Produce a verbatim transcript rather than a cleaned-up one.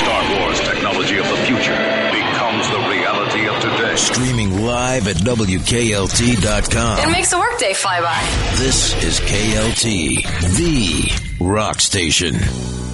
Star Wars technology of the future becomes the reality of today. Streaming live at W K L T dot com. It makes the workday fly by. This is K L T, the rock station.